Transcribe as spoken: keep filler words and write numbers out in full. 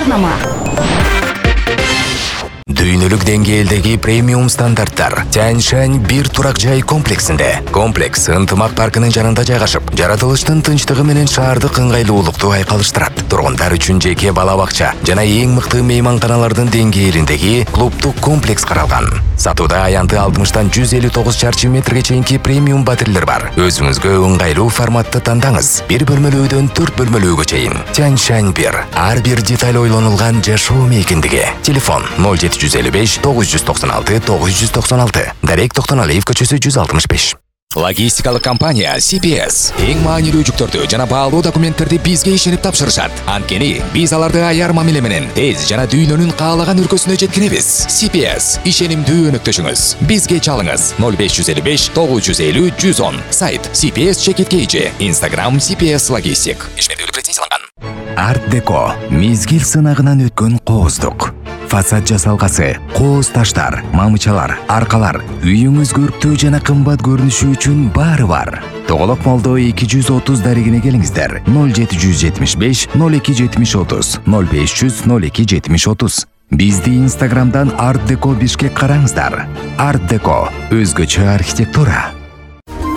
жарнама. Дүйнөлүк деңгээлдеги премиум стандарттар Тянь-Шань бир турак жай комплексинде. Комплекс ынтымак паркынын жанында жайгашып, жаратылыштын тынчтыгы менен шаардык ыңгайлуулукту айкалыштырат. Тургундар үчүн жеке бала бакча жана эң мыкты мейманканалардын деңгээлиндеги клубдук комплекс каралган. Сатууда аянты алтымыштан жүз элүү тогуз чарчы метрге чейинки премиум батирлер бар. Өзүңүзгө ыңгайлуу форматты тандаңыз. Бир бөлмөлүүдөн төрт бөлмөлүүгө чейин. Тянь-Шань бир. Ар бир деталь ойлонулган жашоо мейкиндиги. Телефон ноль жети жүз элүү беш тогуз жүз токсон алты тогуз жүз токсон алты. Дарек Токтоналиев көчөсү жүз алтымыш беш. Логистикалык компания си пи эс эң маанилүү жүктөрдү жана баалуу документтерди бизге ишенип тапшырышат. Анткени биз аларды аяр мамиле менен тез жана дүйнөнүн каалаган өлкөсүнө жеткиребиз. си пи эс ишенимдүү өнөктөшүңүз. Бизге чалыңыз ноль беш жүз элүү беш тогуз жүз элүү жүз он. Сайт си пи эс чекит кейжи. Instagram си пи эс Logistic. Ишмердүүлүк лицензияланган. Арт Деко мезгил сынагынан өткөн кооздук. Фасад жасалгасы, кооз таштар, мамычалар, аркалар, үйүңүз көрктүү жана кымбат көрүнүшү үчүн баары бар. Тоголок молдо эки жүз отуз дарегине келиңиздер. ноль жети жүз жетимиш беш ноль эки жетимиш отуз ноль беш жүз ноль эки жетимиш отуз. Бизди Инстаграмдан Арт Деко Бишкек караңыздар. Арт Деко өзгөчө архитектура.